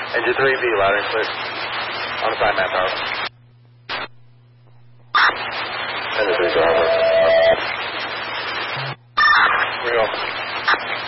Engine 3B, loud and clear. On the side map, power. Engine 3 driver.